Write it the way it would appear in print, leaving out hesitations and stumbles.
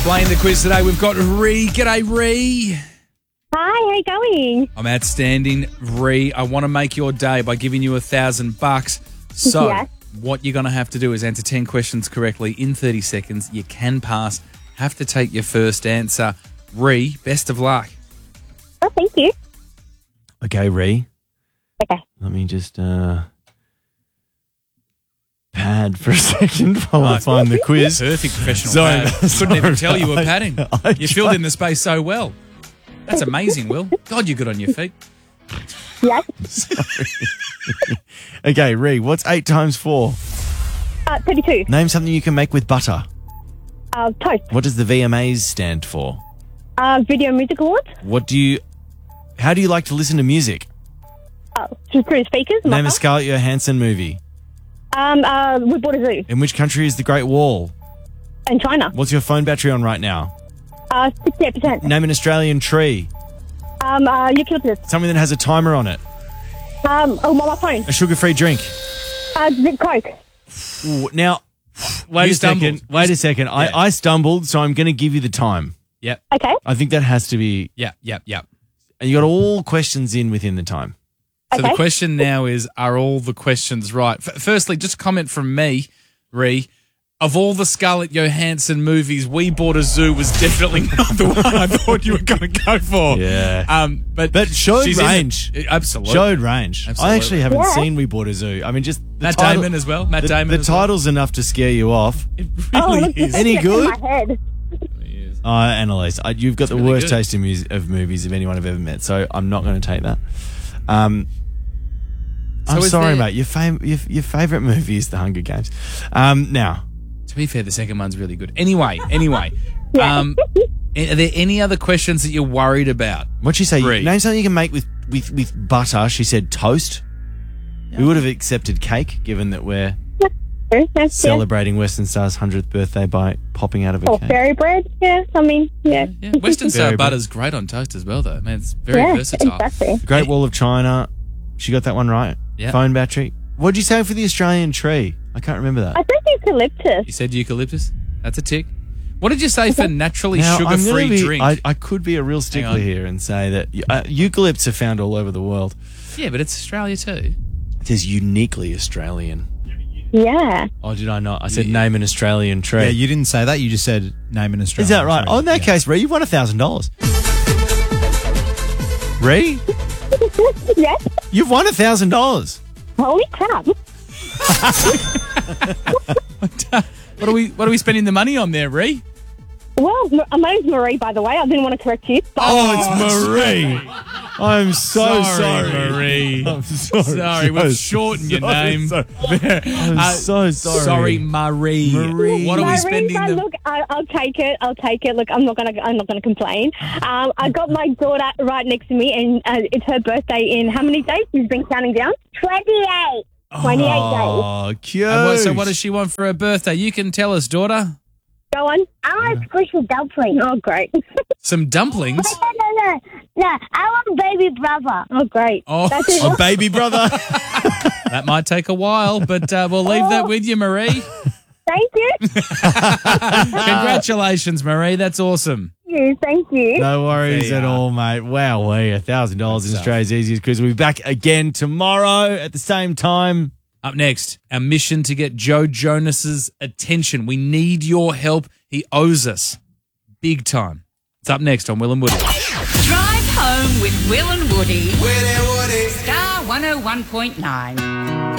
Playing the quiz today, we've got Ree. G'day, Ree. Hi, how you going? I'm outstanding, Ree. I want to make your day by giving you $1,000. So, Yes. what you're going to have to do is answer 10 questions correctly in 30 seconds. You can pass. Have to take your first answer. Ree, best of luck. Oh, thank you. Okay, Ree. Okay. Let me just pad for a second while I find the quiz. Perfect professional Sorry, pad. Couldn't even tell you were I- padding. I You filled in the space so well. That's amazing, Will. God, you're good on your feet. Yes. Okay, Ree, what's 8 times 4? 32. Name something you can make with butter. Toast. What does the VMAs stand for? Video Music Awards. How do you like to listen to music? Through speakers. Name a Scarlett Johansson movie. We bought a zoo In which country is the Great Wall? in China. What's your phone battery on right now? 68%. Name an Australian tree. Eucalyptus. Something that has a timer on it. My phone. A sugar-free drink. Coke. Ooh, now, Wait you a second. stumbled. Wait a second. Yeah. I stumbled, so I'm going to give you the time. Yep, Okay. I think that has to be... yep. And you got all questions in within the time. So Okay. the question now is, are all the questions right? Firstly, just a comment from me, Ree. Of all the Scarlett Johansson movies, We Bought a Zoo was definitely not the one I thought you were going to go for. Yeah. But showed she's in range. it. Absolutely. Showed range. Absolutely. I actually haven't Yeah. seen We Bought a Zoo. I mean, just the Matt title- Damon as well. Matt the, Damon The as well. title's enough to scare you off. It really look, is. Any it's good? in my head. Annalise, you've got the really worst good. taste in of movies of anyone I've ever met, so I'm not going to take that. I'm is sorry, there- mate. Your favourite movie is The Hunger Games. Now, To be fair, the second one's really good. Anyway. Yeah. Are there any other questions that you're worried about? what'd she say? Ree. Name something you can make with butter. She said toast. We would have accepted cake, given that we're That's celebrating Western Star's 100th birthday by popping out of a Or cake. fairy bread. Yeah. I mean, yeah. Yeah, Western Star Very butter's great on toast as well, though. Man, it's very Yeah, versatile. exactly. Great Wall of China. She got that one right. Yeah. Phone battery. What'd you say for the Australian tree? I can't remember that. I think eucalyptus. You said eucalyptus? That's a tick. What did you say for naturally Now, I'm gonna sugar-free be- drink? I could be a real stickler on. here and say that eucalypts are found all over the world. Yeah, but it's Australia too. It is uniquely Australian. Yeah. Oh, did I not? I said name an Australian tree. Yeah, you didn't say that. You just said name an Australian. Is that right? tree. Oh, in that Yeah. case, Ree, you've won $1,000. Ree, Yes. you've won $1,000. Holy crap. What are we spending the money on there, Ree? Well, my name's Marie, by the way. I didn't want to correct you. But It's Marie. I'm so sorry. Marie. I'm sorry. Sorry, we've shortened your name. I'm so sorry. Sorry, Marie. Marie. What are we Marie, spending but the... look, I'll take it. I'll take it. Look, I'm not gonna complain. I got my daughter right next to me, and it's her birthday in how many days? She's been counting down. 28. 28 days. Oh, cute. So what does she want for her birthday? You can tell us, daughter. Go on. I want squishy dumplings. Oh, great. Some dumplings? No. I want baby brother. Oh, great. Oh, That's it. Oh, baby brother. that might take a while, but we'll leave that with you, Marie. Thank you. Congratulations, Marie. That's awesome. Thank you. No worries There you at are. all, mate. Wow, $1,000 in Australia's easiest quiz. We'll be back again tomorrow at the same time. Up next, our mission to get Joe Jonas's attention. We need your help. He owes us big time. It's up next on Will and Woody. Drive home with Will and Woody. Star 101.9.